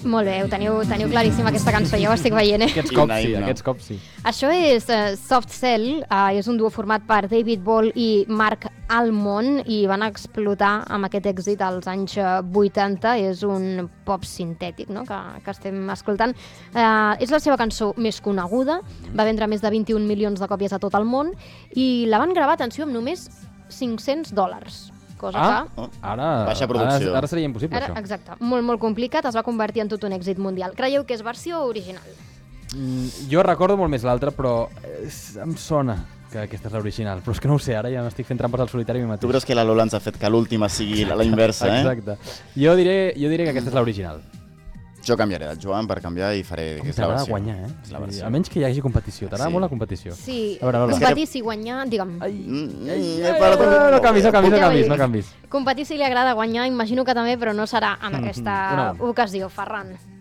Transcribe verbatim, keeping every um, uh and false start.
Molt bé, ho teniu, teniu claríssim aquesta cançó, ja ho estic veient, eh? Aquests cops sí, aquests cops sí. Això és uh, Soft Cell, uh, és un duo format per David Ball i Mark Almond i van explotar amb aquest èxit als anys vuitanta. És un pop sintètic, no?, que, que estem escoltant. Uh, és la seva cançó més coneguda, va vendre més de vint-i-un milions de còpies a tot el món i la van gravar, atenció, amb només cinc-cents dòlars. Cosa ah, que... ara, baixa producció. Ara, ara seria impossible, ara, això. Exacte, molt, molt complicat, es va convertir en tot un èxit mundial. Creieu que és versió original? Mm, jo recordo molt més l'altra, però és, em sona que aquesta és l'original. Però és que no ho sé, ara ja m'estic fent trampes al solitari mi mateix. Tu creus que la Lola ens ha fet que l'última sigui la inversa, eh? Exacte. Jo diré, jo diré que aquesta és l'original. Jo canviaré de Joan per canviar i faré que és la versió. T'agrada guanyar, eh? És la versió. Almenys que hi hagi competició. T'agrada Sí. molt la competició. Sí, A veure, Lola. competir si guanyar, digue'm. Ai, Mm, ai, he ai, perdut. no, no canvis, no canvis, no Ja ho canvis, he no dit. canvis. Competir si li agrada guanyar, imagino que també, però no serà en aquesta Una. ocasió, Ferran.